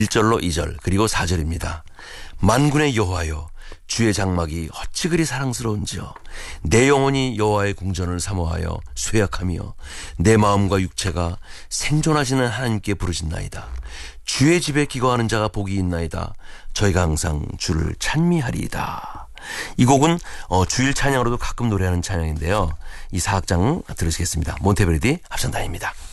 1절로 2절 그리고 4절입니다. 만군의 여호와여 주의 장막이 어찌 그리 사랑스러운지요. 내 영혼이 여호와의 궁전을 사모하여 쇠약하며 내 마음과 육체가 생존하시는 하나님께 부르짖나이다. 주의 집에 기거하는 자가 복이 있나이다. 저희가 항상 주를 찬미하리이다. 이 곡은 주일 찬양으로도 가끔 노래하는 찬양인데요. 이 사악장 들으시겠습니다. 몬테베르디 합창단입니다.